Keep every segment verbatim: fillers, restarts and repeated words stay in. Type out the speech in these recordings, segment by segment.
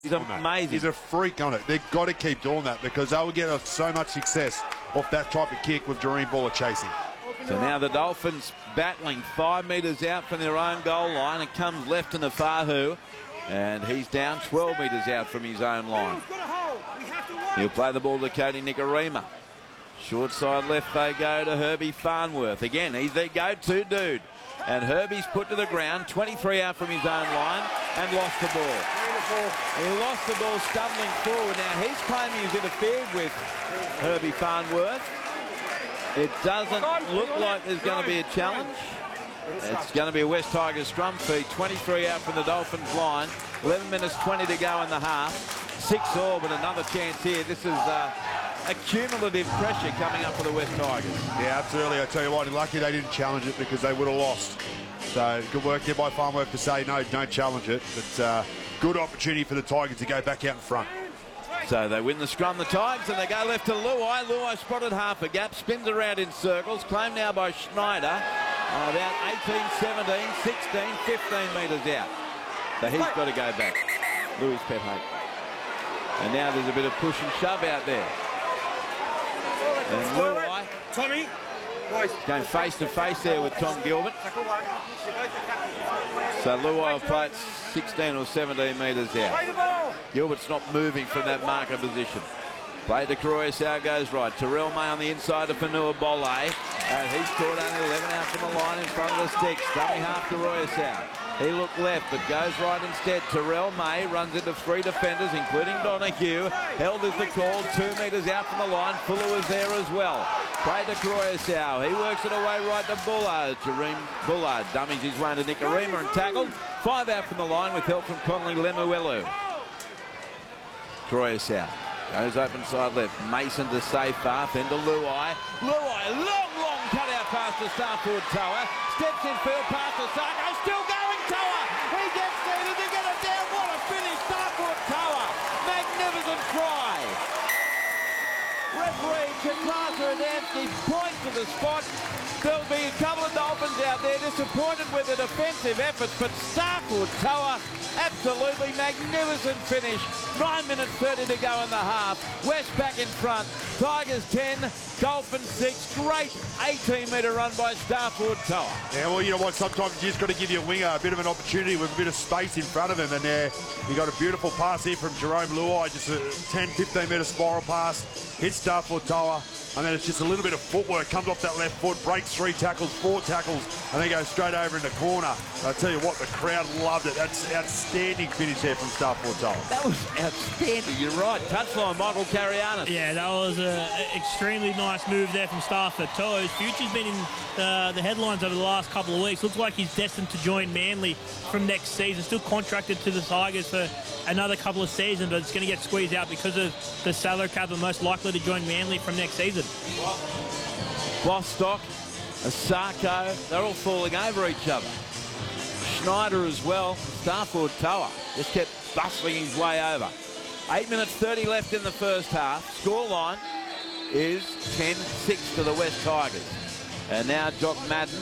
He's amazing. He's a freak on it. They've got to keep doing that because they will get so much success off that type of kick with Jahream Bula chasing. So now the Dolphins battling five metres out from their own goal line. It comes left to Nafahu, and he's down twelve metres out from his own line. He'll play the ball to Cody Nikorima. Short side left they go to Herbie Farnworth. Again, he's their go-to dude. And Herbie's put to the ground, twenty-three out from his own line, and lost the ball. He lost the ball stumbling forward. Now he's claiming he's interfered with Herbie Farnworth. It doesn't look like there's going to be a challenge. It's going to be a West Tigers scrum feed. twenty-three out from the Dolphins line. eleven minutes twenty to go in the half. Six all, but another chance here. This is uh, a cumulative pressure coming up for the West Tigers. Yeah, absolutely. I tell you what, lucky they didn't challenge it because they would have lost. So good work there by Farnworth to say no, don't challenge it. But uh, good opportunity for the Tigers to go back out in front. So they win the scrum, the Tigers, and they go left to Luai. Luai spotted half a gap, spins around in circles, claimed now by Schneider. Uh, about eighteen, seventeen, sixteen, fifteen metres out. So he's got to go back. Louis Pethate. And now there's a bit of push and shove out there. And Luai Tommy, going face to face there with Tom Gilbert. So Luai will play it sixteen or seventeen metres out. Gilbert's not moving from that marker position. Play to Croyasau goes right. Terrell May on the inside to Fanua Bole. And he's caught only eleven out from the line in front of the sticks. Dummy half to Royasau. He looked left, but goes right instead. Terrell May runs into three defenders, including Donahue. Held is the call, two metres out from the line. Fuller was there as well. Play to Croyasau. He works it away right to Bullard. Jahream Bullard dummies his way to Nikorima and tackled. Five out from the line with help from Conley Lemuelu. Croyasau goes open side left. Mason to safe half, then to Luai. Luai, long, long cut out pass to Starford Toa. Steps in field, pass to Sarko. Still going, Toa. He gets needed to get it down. What a finish, Starford Toa. Magnificent try. Referee Chikasa Adamski points to the spot. There'll be a couple of Dolphins out there disappointed with the defensive efforts, but Starford Toa, absolutely magnificent finish. nine minutes thirty to go in the half. West back in front. Tigers ten, Dolphins six. Great eighteen metre run by Starford Toa. Yeah, well, you know what? Sometimes you just got to give your winger a bit of an opportunity with a bit of space in front of him. And there, you got a beautiful pass here from Jahream Luai. Just a ten, fifteen metre spiral pass. Hits Starford Toa. And then it's just a little bit of footwork. Comes off that left foot, breaks three tackles, four tackles, and then goes straight over in the corner. I tell you what, the crowd loved it. That's outstanding finish there from Starford Toa. That was outstanding. You're right. Touchline, Michael Carianis. Yeah, that was an extremely nice move there from Starford Toa. His future's been in uh, the headlines over the last couple of weeks. Looks like he's destined to join Manly from next season. Still contracted to the Tigers for another couple of seasons, but it's going to get squeezed out because of the salary cap, and most likely to join Manly from next season. Bostock, Asako, they're all falling over each other. Schneider as well. Starford Toa just kept bustling his way over. eight minutes thirty left in the first half. Scoreline is ten six to the West Tigers. And now Jock Madden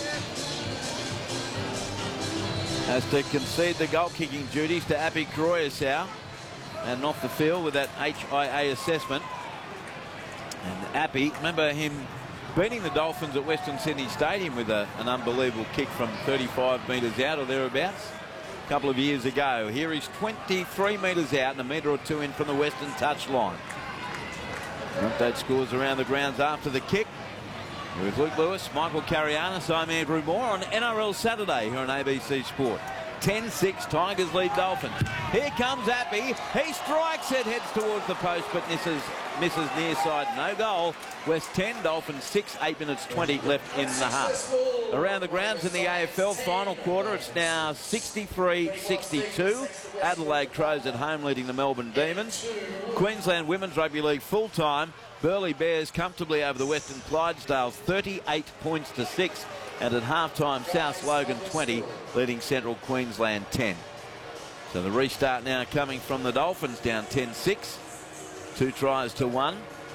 has to concede the goal-kicking duties to Api Croyasau and off the field with that H I A assessment. And Api, remember him beating the Dolphins at Western Sydney Stadium with a, an unbelievable kick from thirty-five metres out or thereabouts a couple of years ago. Here he's twenty-three metres out and a metre or two in from the Western touchline. Update scores around the grounds after the kick. With Luke Lewis, Michael Carianis, I'm Andrew Moore on N R L Saturday here on A B C Sport. ten six, Tigers lead Dolphins. Here comes Api. He strikes it, heads towards the post, but misses, misses near side. No goal. West ten, Dolphins six, eight minutes twenty left in the half. Around the grounds in the A F L final quarter, it's now sixty-three sixty-two. Adelaide Crows at home leading the Melbourne Demons. Queensland Women's Rugby League full-time. Burleigh Bears comfortably over the Western Clydesdales, thirty-eight points to six. And at half-time, South Logan twenty, leading Central Queensland ten. So the restart now coming from the Dolphins, down ten six. Two tries to one.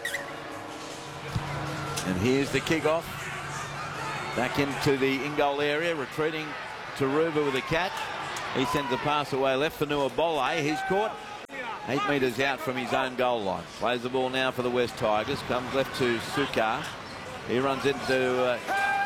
And here's the kick-off. Back into the in-goal area, retreating Taruva with a catch. He sends a pass away left for Nua Bole. He's caught Eight metres out from his own goal line. Plays the ball now for the West Tigers. Comes left to Sukar. He runs into uh,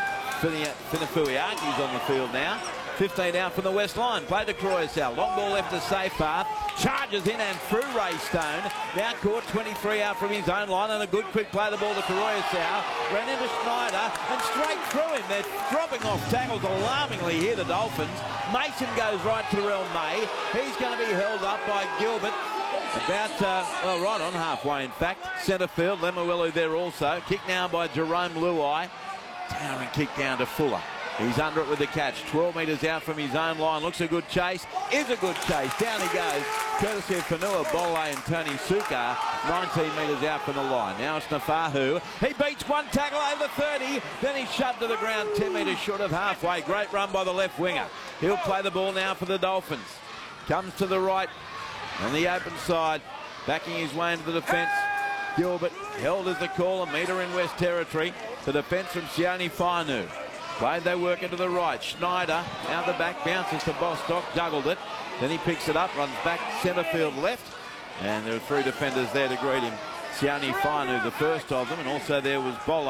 Finafuiaki's on the field now. fifteen out from the west line. Played to Croissant. Long ball left to safe path. Charges in and through Ray Stone. Now caught twenty-three out from his own line. And a good quick play the ball to Croissant. Ran into Schneider and straight through him. They're dropping off tackles alarmingly here, the Dolphins. Mason goes right to Terrell May. He's going to be held up by Gilbert. About, uh, well, right on halfway, in fact. Centre field, Lemuelu there also. Kick now by Jerome Luai. Towering kick down to Fuller. He's under it with the catch. twelve metres out from his own line. Looks a good chase. Is a good chase. Down he goes. Courtesy of Fanua, Bole and Tony Sukar. nineteen metres out from the line. Now it's Nafahu. He beats one tackle over thirty. Then he's shoved to the ground ten metres short of halfway. Great run by the left winger. He'll play the ball now for the Dolphins. Comes to the right. On the open side, backing his way into the defence. Gilbert held as the call, a metre in West Territory. The defence from Sione Fainu. Played they work into the right. Schneider out the back, bounces to Bostock, juggled it. Then he picks it up, runs back centre field left. And there are three defenders there to greet him. Sione Fainu, the first of them, and also there was Bole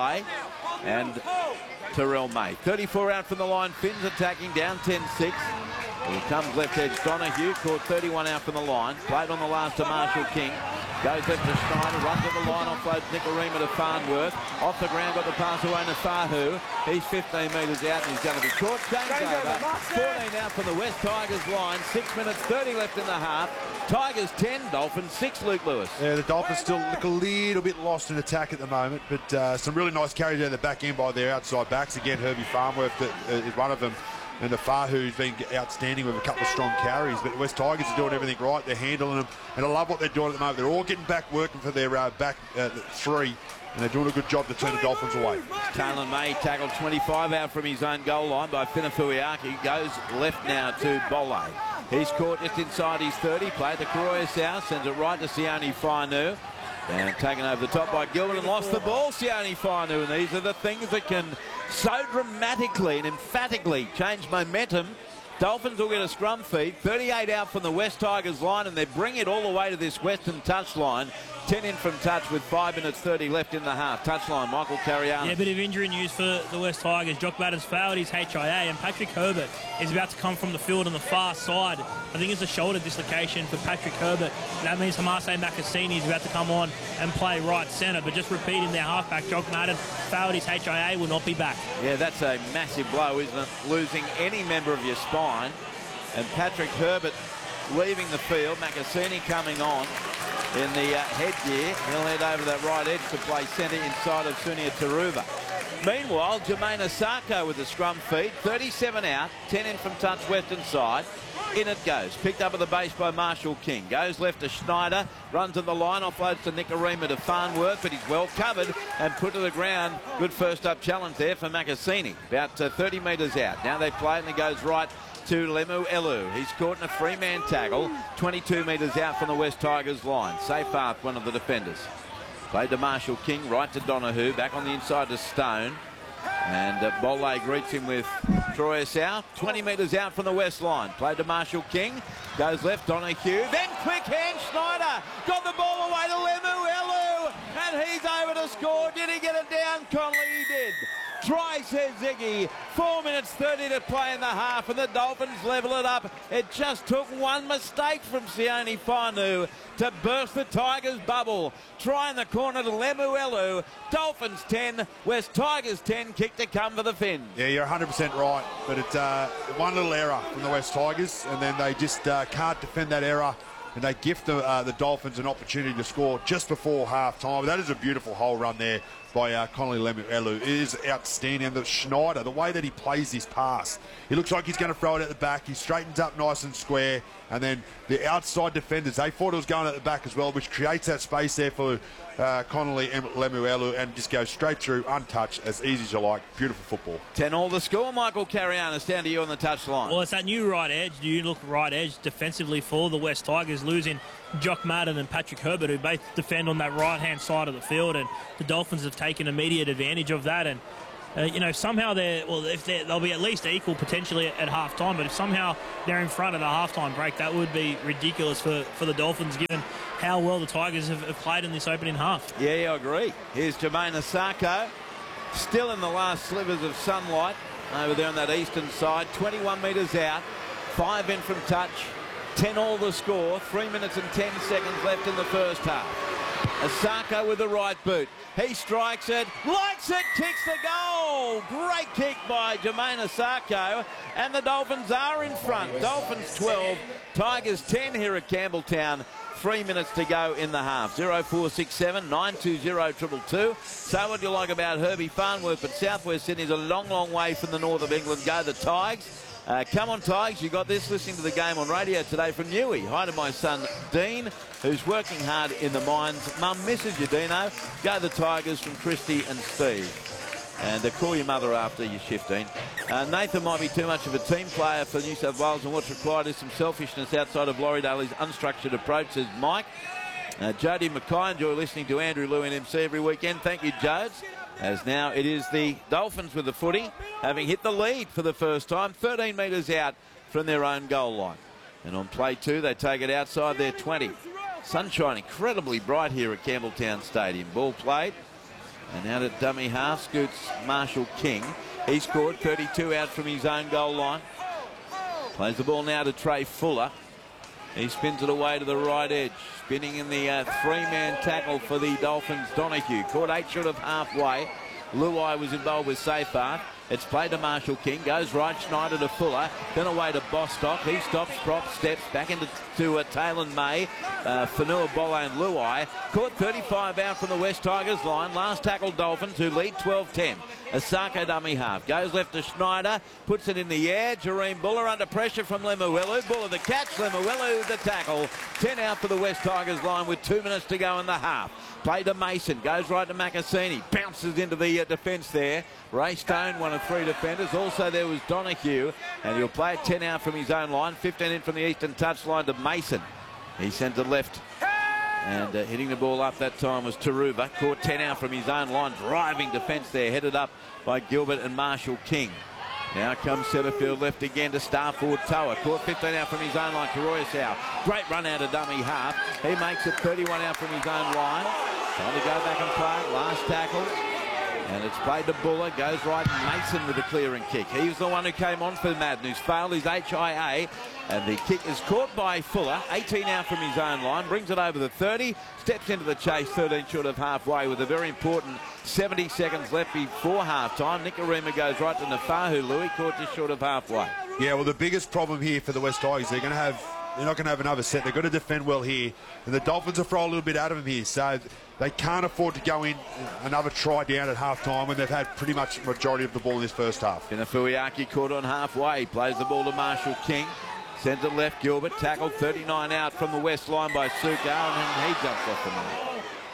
and Terrell May. thirty-four out from the line, Finns attacking, down ten six. Here comes left edge Donahue, caught thirty-one out from the line. Played on the last to Marshall King. Goes left to Schneider, runs at the line, offloads Nicarima to Farnworth. Off the ground, got the pass away to Fahu. He's fifteen metres out and he's going to be caught. Change over. fourteen out from the West Tigers line. six minutes thirty left in the half. Tigers ten, Dolphins six, Luke Lewis. Yeah, the Dolphins still look a little bit lost in attack at the moment, but uh, some really nice carries out of the back end by their outside backs. Again, Herbie Farnworth that, uh, is one of them. And the Fahu's been outstanding with a couple of strong carries. But the West Tigers are doing everything right. They're handling them. And I love what they're doing at the moment. They're all getting back working for their uh, back uh, three. And they're doing a good job to turn the Dolphins away. Taylor May tackled twenty-five out from his own goal line by Finafuiaki. Goes left now to Bole. He's caught just inside his thirty. Played the Karoya South. Sends it right to Sione Fainu. And taken over the top by Gilbert and lost the ball, Sione Fainu. And these are the things that can so dramatically and emphatically change momentum. Dolphins will get a scrum feed. thirty-eight out from the West Tigers line, and they bring it all the way to this Western touch line. ten in from touch with five minutes thirty left in the half. Touchline, Michael Cariano. Yeah, a bit of injury news for the West Tigers. Jock Madden's failed his H I A, and Patrick Herbert is about to come from the field on the far side. I think it's a shoulder dislocation for Patrick Herbert. That means Hamase Makasini is about to come on and play right centre. But just repeating, their halfback, Jock Madden, failed his H I A, will not be back. Yeah, that's a massive blow, isn't it? Losing any member of your spine. And Patrick Herbert leaving the field. Makasini coming on in the uh, headgear. He'll head over that right edge to play centre inside of Sunia Taruva. Meanwhile, Jermaine Asako with the scrum feed. thirty-seven out, ten in from touch western side. In it goes. Picked up at the base by Marshall King. Goes left to Schneider. Runs to the line. Offloads to Nicarima to Farnworth, but he's well covered and put to the ground. Good first up challenge there for Makasini. About uh, thirty metres out. Now they play it and it goes right to Lemuelu. He's caught in a three-man tackle. twenty-two metres out from the West Tigers line. Safe path, one of the defenders. Played to Marshall King, right to Donahue. Back on the inside to Stone. And uh, Bole greets him with Troy South. twenty metres out from the west line. Played to Marshall King. Goes left, Donahue. Then quick hand, Schneider. Got the ball away to Lemuelu. And he's over to score. Did he get it down? Conley, he did. Try, says Ziggy. Four minutes thirty to play in the half, and the Dolphins level it up. It just took one mistake from Sione Fainu to burst the Tigers' bubble. Try in the corner to Lemuelu. Dolphins ten, West Tigers ten. Kick to come for the Finns. Yeah, you're one hundred percent right, but it's uh, one little error from the West Tigers, and then they just uh, can't defend that error. And they gift the, uh, the Dolphins an opportunity to score just before half-time. That is a beautiful hole run there by uh, Connolly Lemuelu. It is outstanding. And the Schneider, the way that he plays this pass, he looks like he's going to throw it at the back. He straightens up nice and square. And then the outside defenders, they thought it was going at the back as well, which creates that space there for uh, Connolly Lemuelu, and just goes straight through, untouched, as easy as you like. Beautiful football. ten all the score. Michael Carianis, down to you on the touchline. Well, it's that new right edge. Do you look right edge defensively for the West Tigers, losing Jock Madden and Patrick Herbert, who both defend on that right-hand side of the field, and the Dolphins have taken immediate advantage of that. And uh, you know, somehow they're, well, if they're, they'll be at least equal potentially at, at half-time, but if somehow they're in front of the half-time break, that would be ridiculous for, for the Dolphins, given how well the Tigers have, have played in this opening half. Yeah, yeah, I agree. Here's Jermaine Asako, still in the last slivers of sunlight over there on that eastern side, twenty-one metres out, five in from touch, ten all the score, three minutes and ten seconds left in the first half. Asako with the right boot. He strikes it, likes it, kicks the goal. Great kick by Jermaine Asako, and the Dolphins are in front. Dolphins twelve, Tigers ten here at Campbelltown. Three minutes to go in the half. oh four six seven, nine two zero, two two two. So what do you like about Herbie Farnworth? But Southwest Sydney's a long, long way from the north of England. Go the Tigers. Uh, come on, Tigers. You got this listening to the game on radio today from Newey. Hi to my son, Dean, who's working hard in the mines. Mum misses you, Dino. Go the Tigers from Christy and Steve. And uh, call your mother after your shift, Dean. Uh, Nathan might be too much of a team player for New South Wales, and what's required is some selfishness outside of Laurie-Daly's unstructured approach, says Mike. Uh, Jody Mackay, enjoy listening to Andrew Lewin M C every weekend. Thank you, Jodes. As now it is the Dolphins with the footy, having hit the lead for the first time, thirteen metres out from their own goal line. And on play two, they take it outside their twenty. Sunshine incredibly bright here at Campbelltown Stadium. Ball played. And out at dummy half scoots Marshall King. He scored thirty-two out from his own goal line. Plays the ball now to Trey Fuller. He spins it away to the right edge. Spinning in the uh, three-man tackle for the Dolphins, Donahue. Caught eight short of halfway. Luai was involved with Safeart. It's played to Marshall King. Goes right, Schneider to Fuller. Then away to Bostock. He stops, props, steps back into to uh, Taylor May. Uh, Fanua Bolle and Luai. Caught thirty-five out from the West Tigers line. Last tackle Dolphins, who lead twelve ten. Asako dummy half. Goes left to Schneider. Puts it in the air. Jareem Buller under pressure from Lemuelu. Buller the catch. Lemuelu the tackle. ten out for the West Tigers line with two minutes to go in the half. Play to Mason. Goes right to Macassini. Bounces into the uh, defence there. Ray Stone, one of three defenders. Also there was Donahue. And he'll play it ten out from his own line. fifteen in from the eastern touchline to Mason. He sent it left. And uh, hitting the ball up that time was Taruva. Caught ten out from his own line. Driving defence there. Headed up by Gilbert and Marshall King. Now comes Setterfield left again to star forward Toa. Caught fifteen out from his own line to Royasau. Great run out of dummy half. He makes it thirty-one out from his own line. Trying to go back and play. Last tackle. And it's played to Buller. Goes right. Mason with a clearing kick. He was the one who came on for Madden, who's failed his H I A. And the kick is caught by Fuller. eighteen out from his own line. Brings it over the thirty. Steps into the chase. thirteen short of halfway with a very important seventy seconds left before half-time. Nikorima goes right to Nafahu. Louis caught just short of halfway. Yeah, well, the biggest problem here for the West Tigers, they're going to have... They're not going to have another set. They've got to defend well here. And the Dolphins will throw a little bit out of them here. So they can't afford to go in another try down at half-time when they've had pretty much the majority of the ball in this first half. Fuiaki caught on halfway. Plays the ball to Marshall King. Sends it left. Gilbert tackled thirty-nine out from the west line by Suka. And he jumps off the mark.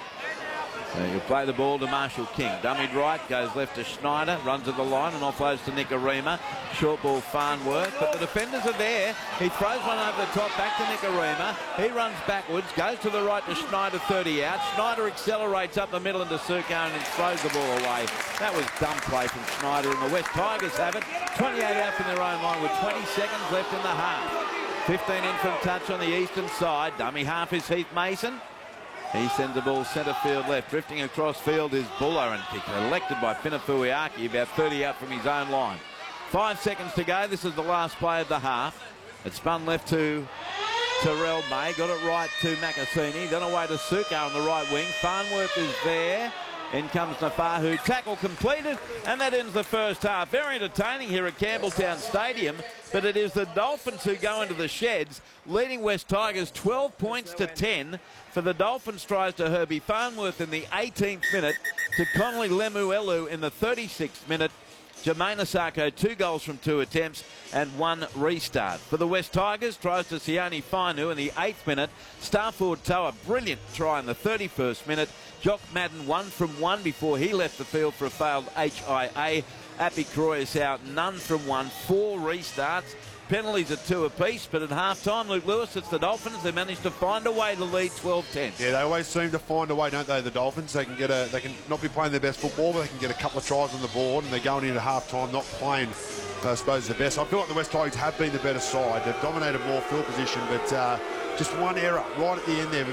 So he'll play the ball to Marshall King. Dummied right, goes left to Schneider, runs at the line and offloads to Nikorima. Short ball Farnworth, but the defenders are there. He throws one over the top, back to Nikorima. He runs backwards, goes to the right to Schneider, thirty out. Schneider accelerates up the middle into Suka and throws the ball away. That was dumb play from Schneider, and the West Tigers have it. twenty-eight out from their own line with twenty seconds left in the half. fifteen in from touch on the eastern side. Dummy half is Heath Mason. He sends the ball centre field left. Drifting across field is Buller, and elected by Finafuiaki, about thirty out from his own line. Five seconds to go. This is the last play of the half. It's spun left to Terrell May. Got it right to Macassini. Then away to Suka on the right wing. Farnworth is there. In comes Nafahu. Tackle completed, and that ends the first half. Very entertaining here at Campbelltown Stadium, but it is the Dolphins who go into the sheds, leading West Tigers twelve points to ten. For the Dolphins, tries to Herbie Farnworth in the eighteenth minute, to Connolly Lemuelu in the thirty-sixth minute. Jermaine Asako, two goals from two attempts and one restart. For the West Tigers, tries to Sione Fainu in the eighth minute. Starford Toa, brilliant try in the thirty-first minute. Jock Madden, one from one before he left the field for a failed H I A. Appy Croy is out, none from one, four restarts. penalties at two apiece, but at half-time, Luke Lewis, it's the Dolphins. They managed to find a way to lead twelve ten. Yeah, they always seem to find a way, don't they, the Dolphins? They can get a, they can not be playing their best football, but they can get a couple of tries on the board, and they're going into half-time not playing, I suppose, the best. I feel like the West Tigers have been the better side. They've dominated more field position, but uh, just one error right at the end there.